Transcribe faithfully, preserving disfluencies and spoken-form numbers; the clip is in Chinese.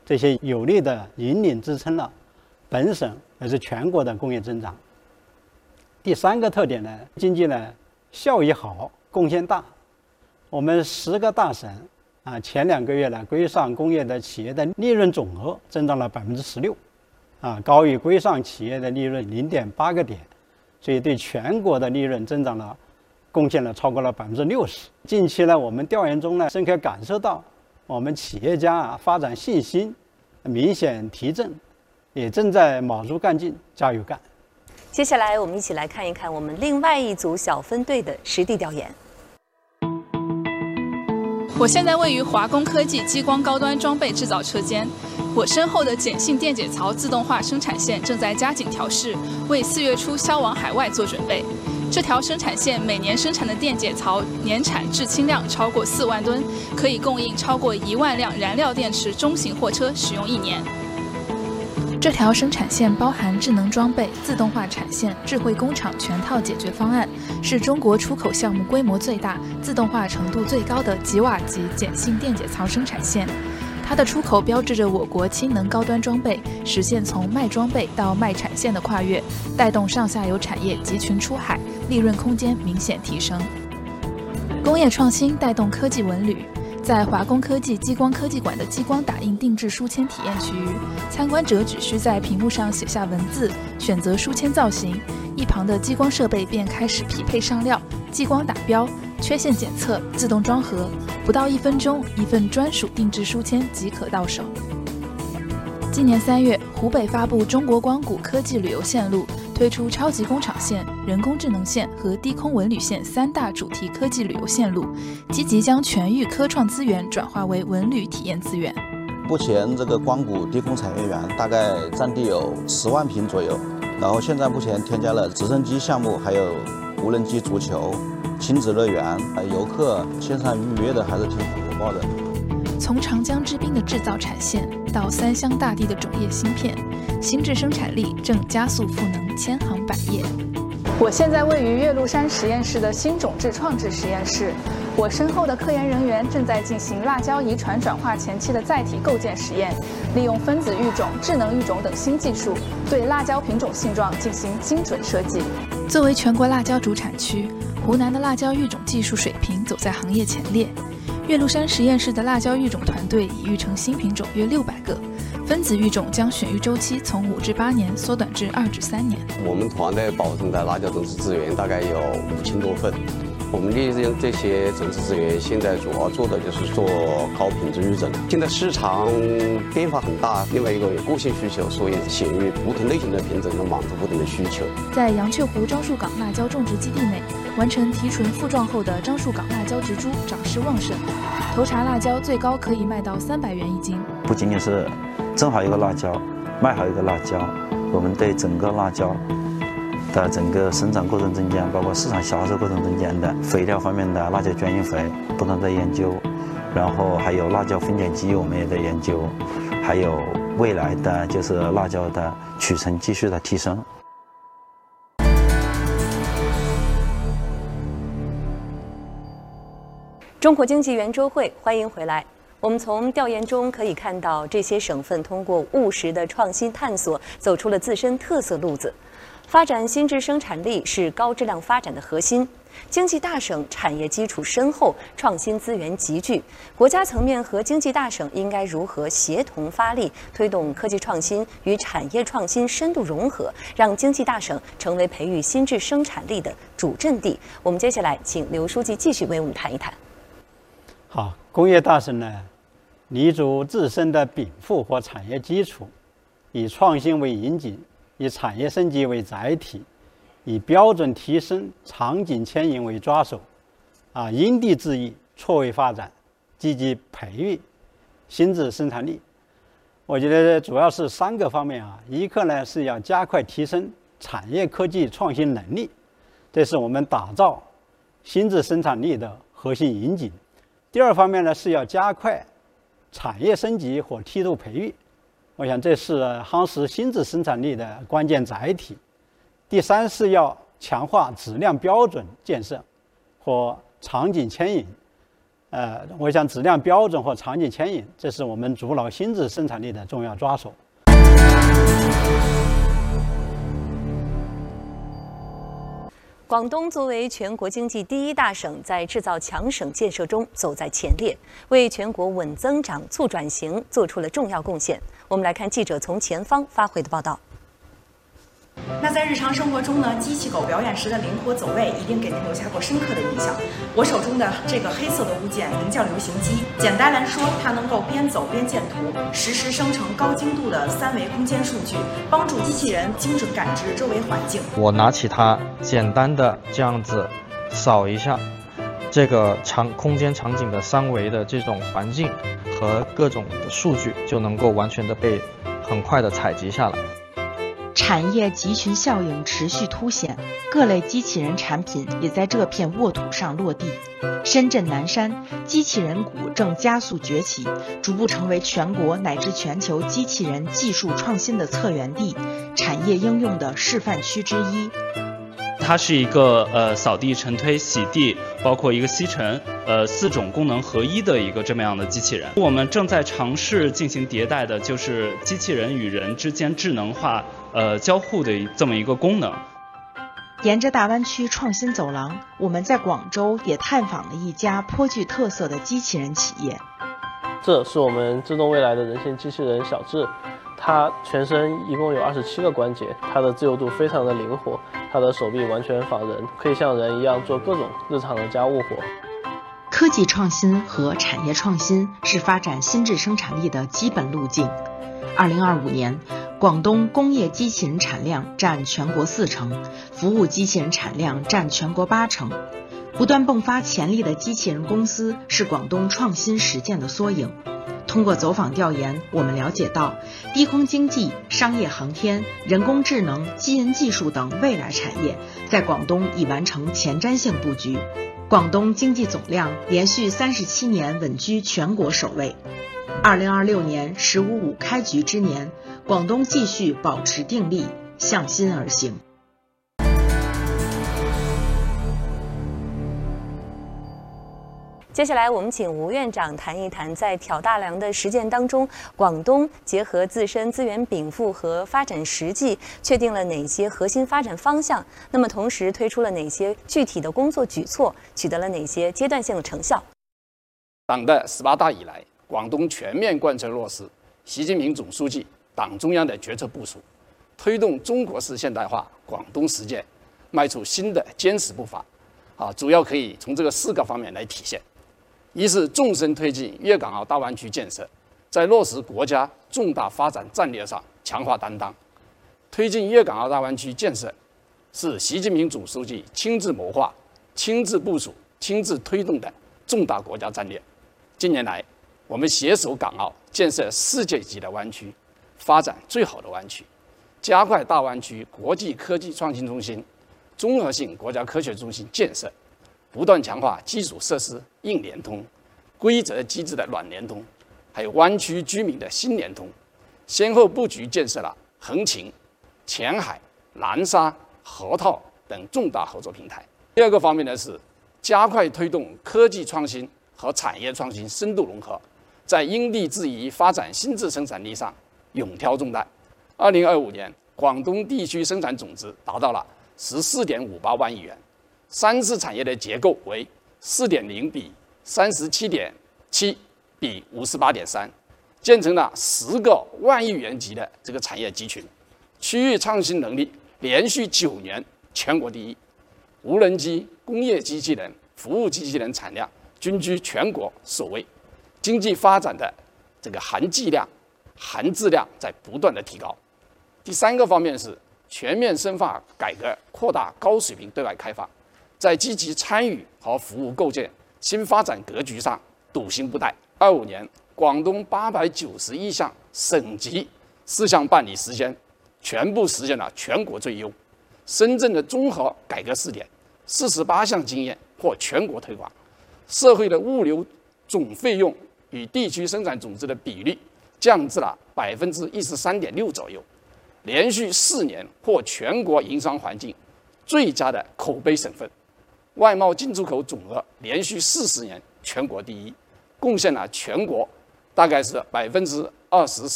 这些有力的引领支撑了本省还是全国的工业增长。第三个特点呢，经济呢效益好，贡献大。我们十个大省啊，前两个月呢，规上工业的企业的利润总额增长了百分之十六，啊，高于规上企业的利润零点八个点，所以对全国的利润增长了，贡献了超过了百分之六十。近期呢，我们调研中呢，深刻感受到我们企业家啊发展信心明显提振，也正在卯足干劲，加油干。 接下来，我们一起来看一看我们另外一组小分队的实地调研。 我现在位于华工科技激光高端装备制造车间，我身后的碱性电解槽自动化生产线正在加紧调试，为四月初销往海外做准备。这条生产线每年生产的电解槽年产制氢量超过四万吨，可以供应超过一万辆燃料电池中型货车使用一年。这条生产线包含智能装备、自动化产线、智慧工厂全套解决方案，是中国出口项目规模最大、自动化程度最高的吉瓦级碱性电解槽生产线。它的出口标志着我国氢能高端装备实现从卖装备到卖产线的跨越，带动上下游产业集群出海，利润空间明显提升。工业创新带动科技文旅。在华工科技激光科技馆的激光打印定制书签体验区域，参观者只需在屏幕上写下文字，选择书签造型，一旁的激光设备便开始匹配上料、激光打标、缺陷检测、自动装盒，不到一分钟，一份专属定制书签即可到手。今年三月，湖北发布中国光谷科技旅游线路，推出超级工厂线、人工智能线和低空文旅线三大主题科技旅游线路，积极将全域科创资源转化为文旅体验资源。 目前这个光谷低空产业园大概占地有十万平左右，然后现在目前添加了直升机项目，还有无人机足球、亲子乐园，游客线上预约的还是挺火爆的。 从长江之滨的制造产线到三湘大地的种业芯片，新质生产力正加速赋能千行百业。 我现在位于岳麓山实验室的新种质创制实验室，我身后的科研人员正在进行辣椒遗传转化前期的载体构建实验，利用分子育种、智能育种等新技术，对辣椒品种性状进行精准设计。 作为全国辣椒主产区，湖南的辣椒育种技术水平走在行业前列。岳麓山实验室的辣椒育种团队已育成新品种约六百个，分子育种将选育周期从五至八年缩短至二至三年。 我们团队保证的辣椒种子资源大概有五千多份。我们利用这些种子资源，现在主要做的就是做高品质育种。现在市场变化很大，另外一个有个性需求，所以选育不同类型的品种能满足不同的需求。 在杨雀湖樟树港辣椒种植基地内，完成提纯复壮后的樟树港辣椒植株长势旺盛，头茬辣椒最高可以卖到三百元一斤。 不仅仅是种好一个辣椒，卖好一个辣椒，我们对整个辣椒的整个生长过程中间，包括市场销售过程中间的肥料方面的辣椒卷云肥不断在研究，然后还有辣椒分拣机我们也在研究，还有未来的就是辣椒的取成技术的提升。 中国经济圆桌会，欢迎回来。我们从调研中可以看到，这些省份通过务实的创新探索，走出了自身特色路子。发展新质生产力是高质量发展的核心。经济大省产业基础深厚，创新资源集聚。国家层面和经济大省应该如何协同发力，推动科技创新与产业创新深度融合，让经济大省成为培育新质生产力的主阵地？我们接下来请刘书记继续为我们谈一谈。 好，工业大省呢，立足自身的禀赋和产业基础，以创新为引颈，以产业升级为载体，以标准提升、场景牵引为抓手，啊，因地制宜、错位发展，积极培育新质生产力。我觉得主要是三个方面啊，一个呢是要加快提升产业科技创新能力，这是我们打造新质生产力的核心引颈。第二方面呢是要加快产业升级和梯度培育，我想这是夯实新质生产力的关键载体。第三是要强化质量标准建设和场景牵引， 呃，我想质量标准和场景牵引，这是我们筑牢新质生产力的重要抓手。 广东作为全国经济第一大省，在制造强省建设中走在前列，为全国稳增长、促转型做出了重要贡献。我们来看记者从前方发回的报道。 那在日常生活中呢，机器狗表演时的灵活走位一定给您留下过深刻的印象。我手中的这个黑色的物件名叫流行机，简单来说，它能够边走边建图，实时生成高精度的三维空间数据，帮助机器人精准感知周围环境。 我拿起它，简单的这样子扫一下，这个场空间场景的三维的这种环境和各种的数据，就能够完全的被很快的采集下来。 产业集群效应持续凸显，各类机器人产品也在这片沃土上落地。深圳南山机器人股正加速崛起，逐步成为全国乃至全球机器人技术创新的策源地、产业应用的示范区之一。 它是一个呃扫地、尘推、洗地，包括一个吸尘，呃四种功能合一的一个这么样的机器人。我们正在尝试进行迭代的，就是机器人与人之间智能化呃交互的这么一个功能。 沿着大湾区创新走廊，我们在广州也探访了一家颇具特色的机器人企业。 这是我们自动未来的人形机器人小智，它全身一共有二十七个关节，它的自由度非常的灵活，它的手臂完全仿人，可以像人一样做各种日常的家务活。 科技创新和产业创新是发展新质生产力的基本路径。二零二五年，广东工业机器人产量占全国四成，服务机器人产量占全国八成。不断迸发潜力的机器人公司是广东创新实践的缩影。通过走访调研，我们了解到，低空经济、商业航天、人工智能、基因技术等未来产业在广东已完成前瞻性布局。广东经济总量连续三十七年稳居全国首位。二零二六年“十五五”开局之年，广东继续保持定力，向心而行。 接下来，我们请吴院长谈一谈，在挑大梁的实践当中，广东结合自身资源禀赋和发展实际，确定了哪些核心发展方向？那么，同时推出了哪些具体的工作举措，取得了哪些阶段性的成效？ 党的十八大以来，广东全面贯彻落实习近平总书记、党中央的决策部署，推动中国式现代化广东实践迈出新的坚实步伐。啊，主要可以从这个四个方面来体现。一是纵深推进粤港澳大湾区建设，在落实国家重大发展战略上强化担当。推进粤港澳大湾区建设是习近平总书记亲自谋划、亲自部署、亲自推动的重大国家战略。近年来，我们携手港澳建设世界级的湾区，发展最好的湾区，加快大湾区国际科技创新中心、综合性国家科学中心建设，不断强化基础设施硬联通、规则机制的软联通，还有湾区居民的新联通，先后布局建设了横琴、前海、南沙、河套等重大合作平台。第二个方面呢是加快推动科技创新和产业创新深度融合，在因地制宜发展新质生产力上勇挑重担。二零二五年，广东地区生产总值达到了十四点五八万亿元，三次产业的结构为四点零比三十七点七比五十八点三，建成了十个万亿元级的这个产业集群，区域创新能力连续九年全国第一，无人机、工业机器人、服务机器人产量均居全国首位，经济发展的这个含计量、含质量在不断的提高。第三个方面是全面深化改革，扩大高水平对外开放，在积极参与和服务构建新发展格局上笃行不怠。二五年，广东八百九十一项省级事项办理时间全部实现了全国最优。深圳的综合改革试点，四十八项经验获全国推广。社会的物流总费用与地区生产总值的比率降至了百分之一十三点六左右，连续四年获全国营商环境最佳的口碑省份。外贸进出口总额连续四十年全国第一，贡献了全国大概是百分之二十